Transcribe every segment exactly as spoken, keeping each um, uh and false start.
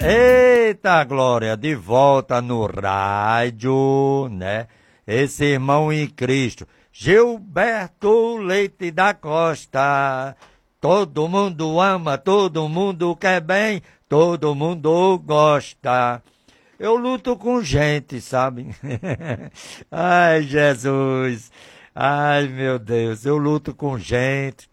Eita, Glória, de volta no rádio, né? Esse irmão em Cristo, Gilberto Leite da Costa. Todo mundo ama, todo mundo quer bem, todo mundo gosta. Eu luto com gente, sabe? Ai, Jesus. Ai, meu Deus, eu luto com gente.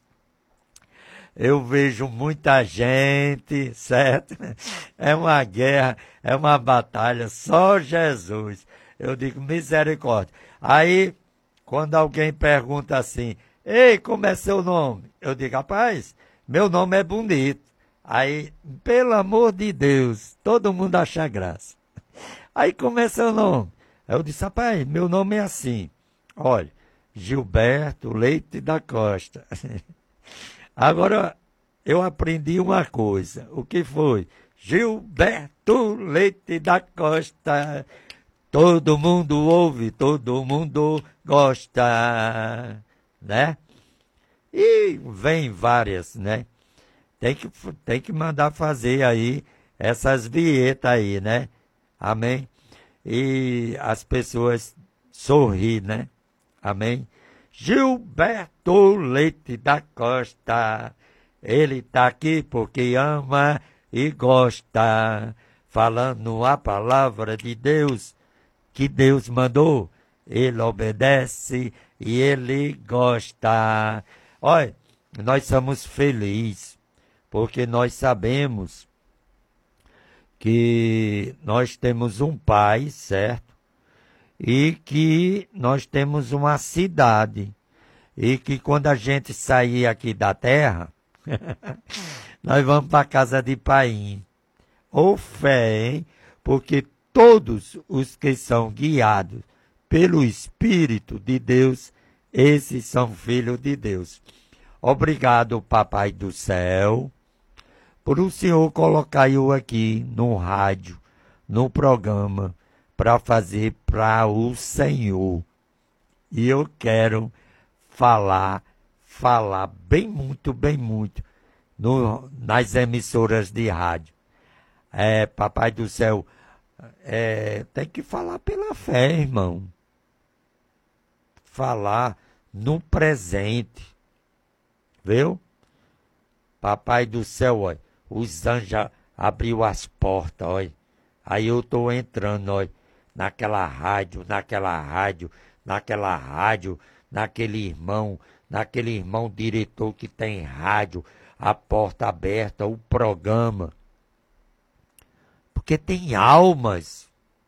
Eu vejo muita gente, certo? É uma guerra, é uma batalha, só Jesus. Eu digo, misericórdia. Aí, quando alguém pergunta assim, ei, como é seu nome? Eu digo, rapaz, meu nome é bonito. Aí, pelo amor de Deus, todo mundo acha graça. Aí, como é seu nome? Aí eu disse, rapaz, meu nome é assim. Olha, Gilberto Leite da Costa. Agora, eu aprendi uma coisa. O que foi? Gilberto Leite da Costa. Todo mundo ouve, todo mundo gosta, né? E vem várias, né? Tem que, tem que mandar fazer aí essas vinhetas aí, né? Amém? E as pessoas sorrir, né? Amém? Gilberto Leite da Costa, ele tá aqui porque ama e gosta, falando a palavra de Deus, que Deus mandou, ele obedece e ele gosta. Olha, nós somos felizes, porque nós sabemos que nós temos um pai, certo? E que nós temos uma cidade. E que quando a gente sair aqui da terra, nós vamos para a casa de Paim. Ou fé, hein? Porque todos os que são guiados pelo Espírito de Deus, esses são filhos de Deus. Obrigado, Papai do Céu, por o Senhor colocar eu aqui no rádio, no programa, para fazer para o Senhor. E eu quero falar, falar bem muito, bem muito, no, nas emissoras de rádio. É, Papai do Céu, é, tem que falar pela fé, irmão. Falar no presente, viu? Papai do Céu, olha, os anjos abriu as portas, olha. Aí eu tô entrando, olha, naquela rádio, naquela rádio, naquela rádio, naquele irmão, naquele irmão diretor que tem rádio, a porta aberta, o programa. Porque tem almas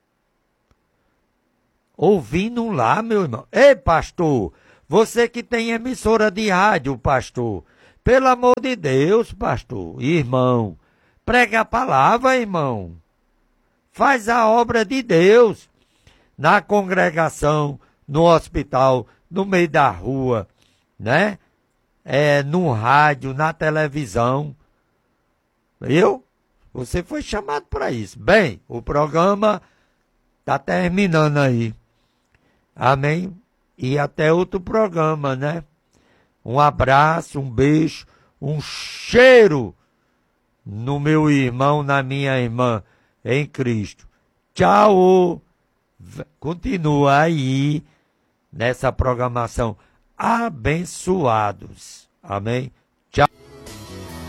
ouvindo lá, meu irmão. Ei, pastor, você que tem emissora de rádio, pastor, pelo amor de Deus, pastor, irmão, prega a palavra, irmão. Faz a obra de Deus na congregação, no hospital, no meio da rua, né? É, no rádio, na televisão. Eu? Você foi chamado para isso. Bem, o programa está terminando aí. Amém? E até outro programa, né? Um abraço, um beijo, um cheiro no meu irmão, na minha irmã, em Cristo. Tchau! Continua aí nessa programação. Abençoados. Amém?